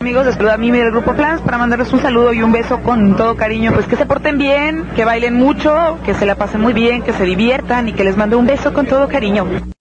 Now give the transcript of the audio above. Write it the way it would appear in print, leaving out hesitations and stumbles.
amigos? Les saluda a Mimi del Grupo Flans para mandarles un saludo y un beso con todo cariño. Pues que se porten bien, que bailen mucho, que se la pasen muy bien, que se diviertan y que les mando un beso con todo cariño.